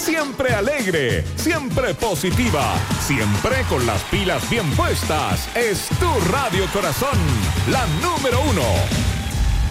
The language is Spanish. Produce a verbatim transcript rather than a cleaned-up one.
siempre alegre, siempre positiva, siempre con las pilas bien puestas. Es tu Radio Corazón, la número uno.